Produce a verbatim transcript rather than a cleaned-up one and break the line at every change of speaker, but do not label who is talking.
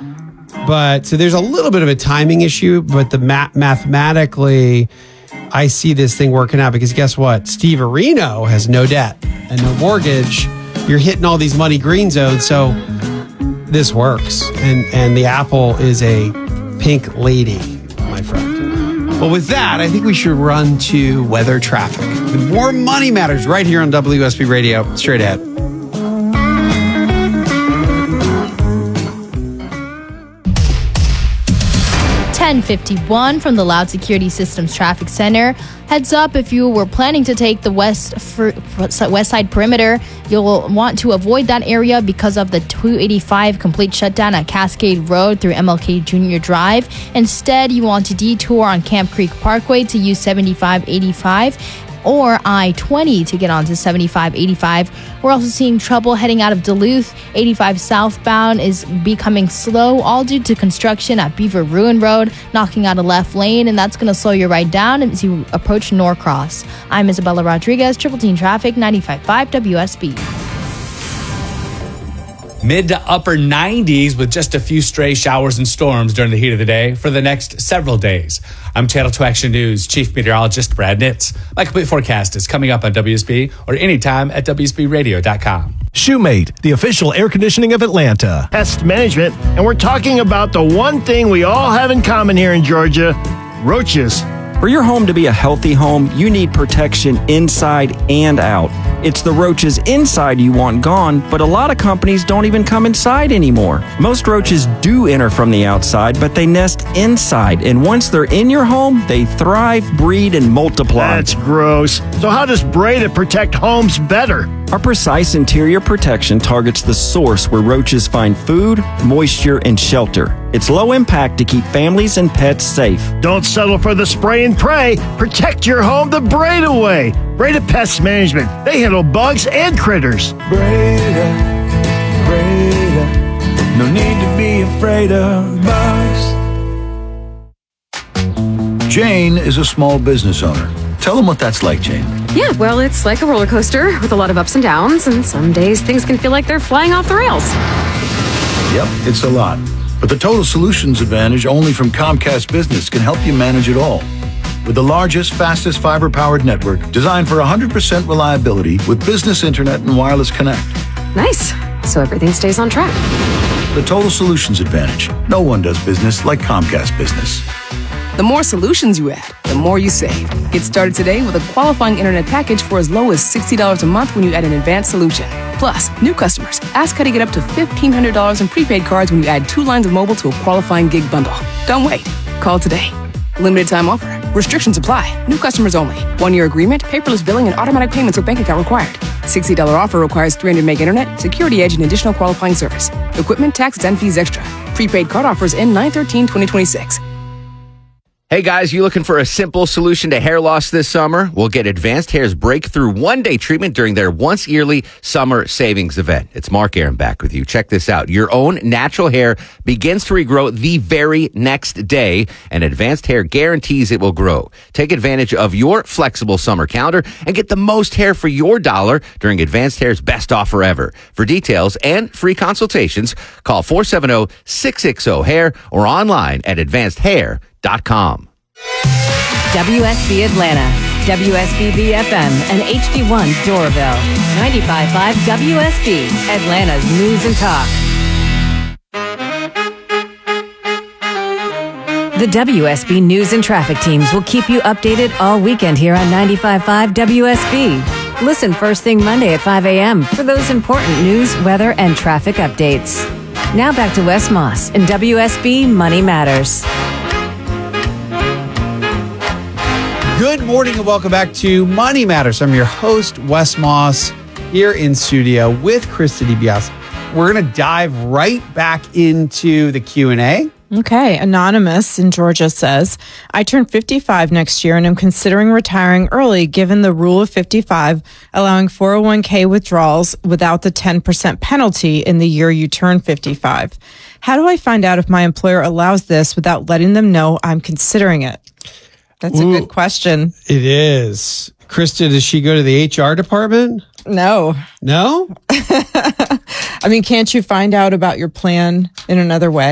But so there's a little bit of a timing issue, but the ma- mathematically, I see this thing working out because guess what? Steve Areno has no debt and no mortgage. You're hitting all these money green zones, so this works. And and the apple is a pink lady, my friend. Well, with that, I think we should run to weather traffic. With more Money Matters right here on W S B Radio. Straight ahead.
ten fifty-one from the Loud Security Systems Traffic Center. Heads up, if you were planning to take the west fr- west side perimeter, you'll want to avoid that area because of the two eighty-five complete shutdown at Cascade Road through M L K Junior Drive. Instead, you want to detour on Camp Creek Parkway to use seventy-five eighty-five or I twenty to get onto seventy-five eighty-five. We're also seeing trouble heading out of Duluth. eighty-five southbound is becoming slow, all due to construction at Beaver Ruin Road, knocking out a left lane, and that's going to slow your ride down as you approach Norcross. I'm Isabella Rodriguez, Triple Team Traffic, ninety-five point five W S B.
Mid to upper nineties with just a few stray showers and storms during the heat of the day for the next several days. I'm Channel two Action News Chief Meteorologist Brad Nitz. My complete forecast is coming up on W S B or anytime at W S B radio dot com.
Shoemate, the official air conditioning of Atlanta.
Pest management, and we're talking about the one thing we all have in common here in Georgia, roaches.
For your home to be a healthy home, you need protection inside and out. It's the roaches inside you want gone, but a lot of companies don't even come inside anymore. Most roaches do enter from the outside, but they nest inside, and once they're in your home, they thrive, breed, and multiply.
That's gross. So how does Breda protect homes better?
Our precise interior protection targets the source where roaches find food, moisture, and shelter. It's low impact to keep families and pets safe.
Don't settle for the spray and pray. Protect your home the Breda way. Breda Pest Management. They handle bugs and critters.
Breda, Breda. No need to be afraid of bugs.
Jane is a small business owner. Tell them what that's like, Jane.
Yeah, well, it's like a roller coaster with a lot of ups and downs, and some days things can feel like they're flying off the rails.
Yep, it's a lot. But the Total Solutions Advantage only from Comcast Business can help you manage it all. With the largest, fastest fiber-powered network designed for one hundred percent reliability with business internet and wireless connect.
Nice. So everything stays on track.
The Total Solutions Advantage. No one does business like Comcast Business.
The more solutions you add, the more you save. Get started today with a qualifying internet package for as low as sixty dollars a month when you add an advanced solution. Plus, new customers, ask how to get up to fifteen hundred dollars in prepaid cards when you add two lines of mobile to a qualifying gig bundle. Don't wait. Call today. Limited time offer. Restrictions apply. New customers only. One-year agreement, paperless billing, and automatic payments with bank account required. sixty dollars offer requires three hundred meg internet, security edge, and additional qualifying service. Equipment, taxes, and fees extra. Prepaid card offers end nine thirteen twenty twenty-six.
Hey guys, you looking for a simple solution to hair loss this summer? We'll get Advanced Hair's breakthrough one-day treatment during their once-yearly summer savings event. It's Mark Aaron back with you. Check this out. Your own natural hair begins to regrow the very next day, and Advanced Hair guarantees it will grow. Take advantage of your flexible summer calendar and get the most hair for your dollar during Advanced Hair's best offer ever. For details and free consultations, call four seven zero, six six zero, hair or online at advanced hair dot com.
W S B Atlanta, W S B B F M, and H D one Doraville. ninety-five point five W S B, Atlanta's news and talk. The W S B News and Traffic teams will keep you updated all weekend here on ninety-five point five W S B. Listen first thing Monday at five a.m. for those important news, weather, and traffic updates. Now back to Wes Moss and W S B Money Matters.
Good morning and welcome back to Money Matters. I'm your host, Wes Moss, here in studio with Krista DiBiase. We're going to dive right back into the Q and A.
Okay. Anonymous in Georgia says, I turn fifty-five next year and I'm considering retiring early given the rule of fifty-five, allowing four oh one k withdrawals without the ten percent penalty in the year you turn fifty-five. How do I find out if my employer allows this without letting them know I'm considering it? That's Ooh, a good question.
It is. Krista, does she go to the H R department?
No.
No?
I mean, can't you find out about your plan in another way?